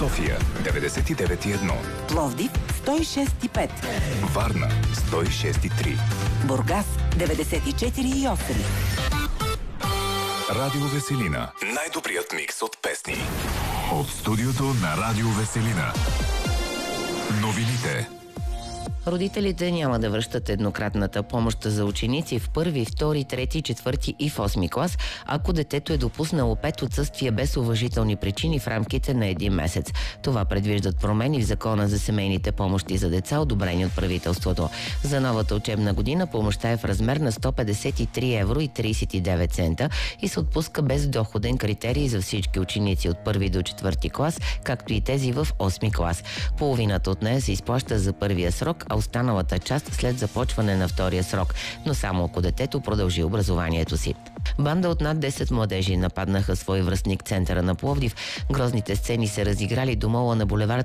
София 99,1, Пловдив 106,5, Варна 106,3, Бургас 94,8. Радио Веселина. Най-добрият микс от песни. От студиото на Радио Веселина. Новините. Родителите няма да връщат еднократната помощ за ученици в първи, втори, трети, четвърти и в 8 клас, ако детето е допуснало 5 отсъствия без уважителни причини в рамките на един месец. Това предвиждат промени в Закона за семейните помощи за деца, одобрени от правителството. За новата учебна година помощта е в размер на 153 евро и 39 цента и се отпуска без доходен критерий за всички ученици от първи до четвърти клас, както и тези в 8 клас. Половината от нея се изплаща за първия срок, а останалата част след започване на втория срок, но само ако детето продължи образованието си. Банда от над 10 младежи нападнаха свой връстник в центъра на Пловдив. Грозните сцени се разиграли до мола на булевард